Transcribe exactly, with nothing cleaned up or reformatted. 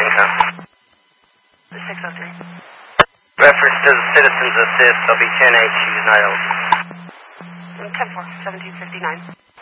income. six oh three. Reference to the Citizens Assist, I'll be ten eight, she's not eligible. ten four, seventeen fifty-nine.